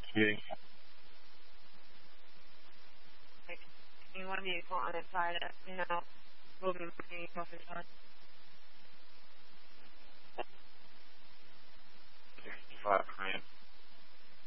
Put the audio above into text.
shooting. Like, you want to be on its side, moving across the front.